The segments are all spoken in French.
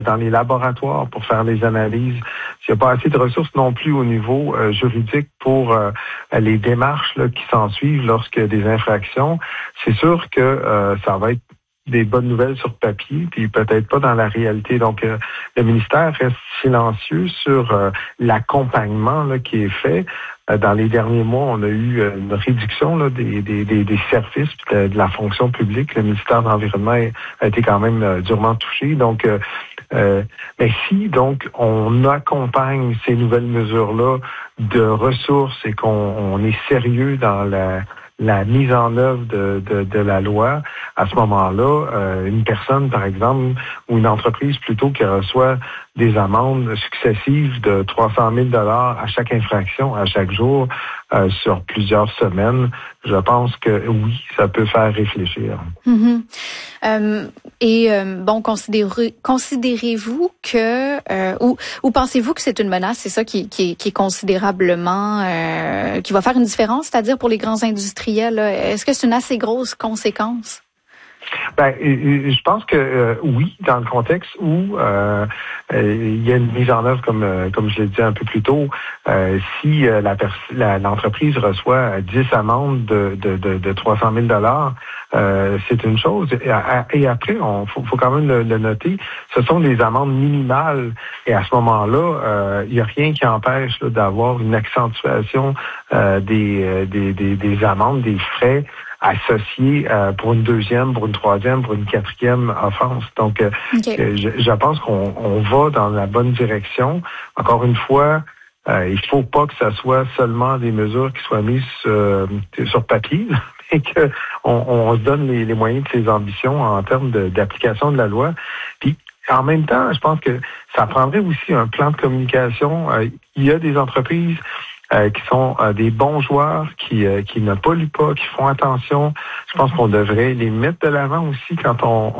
dans les laboratoires pour faire les analyses. Il n'y a pas assez de ressources non plus au niveau juridique pour les démarches là, qui s'ensuivent lorsque des infractions. C'est sûr que ça va être des bonnes nouvelles sur papier, puis peut-être pas dans la réalité. Donc, le ministère reste silencieux sur l'accompagnement là, qui est fait. Dans les derniers mois, on a eu une réduction là, des services de la fonction publique. Le ministère de l'Environnement a été quand même durement touché. Donc, mais si donc on accompagne ces nouvelles mesures-là de ressources et qu'on est sérieux dans la mise en œuvre de la loi, à ce moment-là, une personne, par exemple, ou une entreprise plutôt qui reçoit des amendes successives de 300 000 $ à chaque infraction, à chaque jour, sur plusieurs semaines, je pense que oui, ça peut faire réfléchir. Mm-hmm. Bon, considérez-vous que ou pensez-vous que c'est une menace, c'est ça qui est considérablement qui va faire une différence, c'est-à-dire pour les grands industriels, là, est-ce que c'est une assez grosse conséquence? Ben, je pense que oui, dans le contexte où il y a une mise en œuvre, comme je l'ai dit un peu plus tôt, si l'entreprise reçoit 10 amendes de 300 000 $, c'est une chose. Et après, faut quand même le noter, ce sont des amendes minimales. Et à ce moment-là, il n'y a rien qui empêche là, d'avoir une accentuation des amendes, des frais associés pour une deuxième, pour une troisième, pour une quatrième offense. Donc, je pense qu'on va dans la bonne direction. Encore une fois, il faut pas que ça soit seulement des mesures qui soient mises sur papier, mais qu'on se donne les moyens de ses ambitions en termes d'application de la loi. Puis, en même temps, je pense que ça prendrait aussi un plan de communication. Il y a des entreprises qui sont des bons joueurs, qui ne polluent pas, qui font attention. Je pense qu'on devrait les mettre de l'avant aussi quand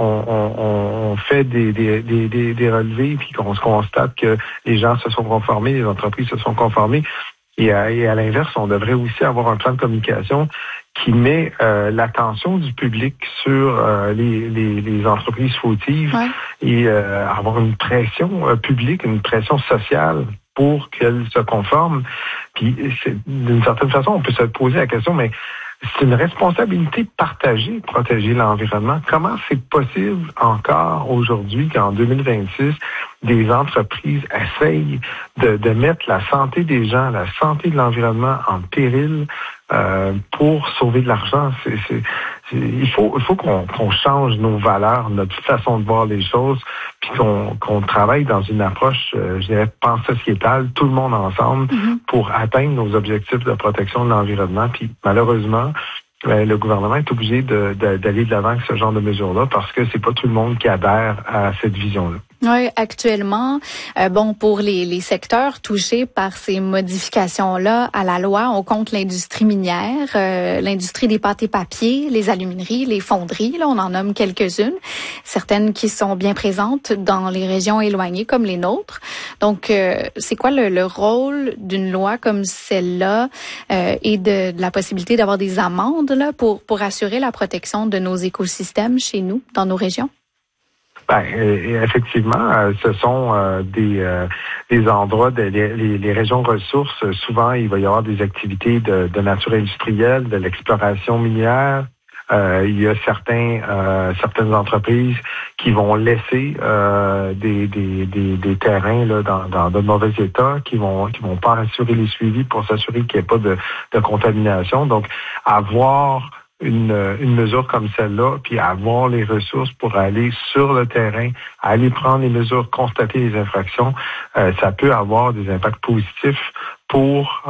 on fait des relevés, puis qu'on se constate que les gens se sont conformés, les entreprises se sont conformées. Et à l'inverse, on devrait aussi avoir un plan de communication qui met l'attention du public sur les entreprises fautives et avoir une pression publique, une pression sociale pour qu'elles se conforment. Puis, d'une certaine façon, on peut se poser la question, mais c'est une responsabilité partagée de protéger l'environnement. Comment c'est possible encore aujourd'hui qu'en 2026, des entreprises essayent de mettre la santé des gens, la santé de l'environnement en péril pour sauver de l'argent? Il faut qu'on change nos valeurs, notre façon de voir les choses, puis qu'on travaille dans une approche, je dirais, pan-sociétale, tout le monde ensemble, pour atteindre nos objectifs de protection de l'environnement. Puis malheureusement, le gouvernement est obligé d'aller de l'avant avec ce genre de mesures-là parce que c'est pas tout le monde qui adhère à cette vision-là. Oui, actuellement, pour les secteurs touchés par ces modifications-là à la loi, on compte l'industrie minière, l'industrie des pâtes et papiers, les alumineries, les fonderies, là, on en nomme quelques-unes, certaines qui sont bien présentes dans les régions éloignées comme les nôtres. Donc, c'est quoi le rôle d'une loi comme celle-là et de la possibilité d'avoir des amendes là pour assurer la protection de nos écosystèmes chez nous, dans nos régions? Ben, effectivement, ce sont des endroits, les régions ressources. Souvent, il va y avoir des activités de nature industrielle, de l'exploration minière. Il y a certaines entreprises qui vont laisser des terrains là dans de mauvais état, qui vont pas assurer les suivis pour s'assurer qu'il n'y ait pas de contamination. Donc, avoir une mesure comme celle-là, puis avoir les ressources pour aller sur le terrain, aller prendre les mesures, constater les infractions, ça peut avoir des impacts positifs pour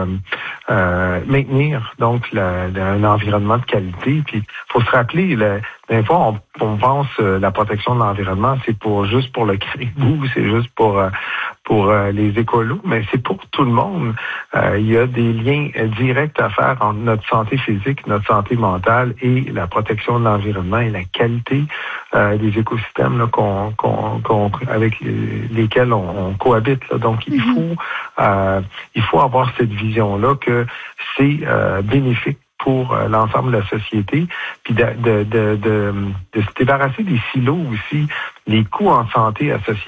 maintenir donc un environnement de qualité. Puis faut se rappeler, des fois on pense la protection de l'environnement, c'est juste pour le caribou, c'est juste pour les écolos, mais c'est pour tout le monde. Il y a des liens directs à faire entre notre santé physique, notre santé mentale et la protection de l'environnement et la qualité des écosystèmes là, avec lesquels on cohabite. Là. Donc il faut avoir cette vision-là que c'est bénéfique pour l'ensemble de la société, puis de se débarrasser des silos aussi, les coûts en santé associés